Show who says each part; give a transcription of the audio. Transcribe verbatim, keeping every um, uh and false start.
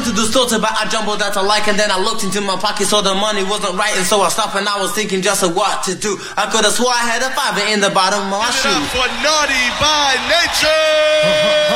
Speaker 1: to the store to buy a jumbo that I like, and then I looked into my pocket, so the money wasn't right, and so I stopped and I was thinking just of what to do. I could have swore I had a fiver in the bottom of my shoe.
Speaker 2: Give it up for Naughty by Nature.